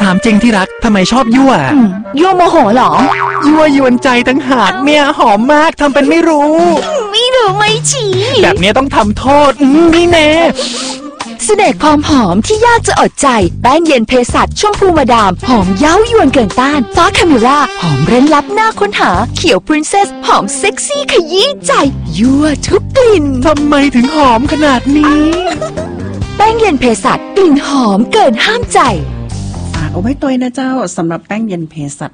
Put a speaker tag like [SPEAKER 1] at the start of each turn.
[SPEAKER 1] ามจริงที่รักทำไมชอบยั่ว
[SPEAKER 2] ยั่วโมโหเหรอ
[SPEAKER 1] ยั่วยวนใจตั้งหากเนี่ยหอมมากทำเป็นไม่รู้
[SPEAKER 2] ไม่รู้ไม่ชี้
[SPEAKER 1] แบบนี้ต้องทำโทษนี่แน่
[SPEAKER 2] เสน่ห์ความหอมที่ยากจะอดใจแป้งเย็นเภสัชชมพูมาดามหอมเย้ายวนเกินต้านฟ้าคาเมล่าหอมเร้นลับน่าค้นหาเขียวพรินเซสหอมเซ็กซี่ขยี้ใจยั่วทุกกลิ่น
[SPEAKER 1] ทำไมถึงหอมขนาดนี้
[SPEAKER 2] แป้งเย็นเภสัชกลิ่นหอมเกินห้ามใจ
[SPEAKER 3] ฝากเอาไว้ตัวนะเจ้าสำหรับแป้งเย็นเภสัช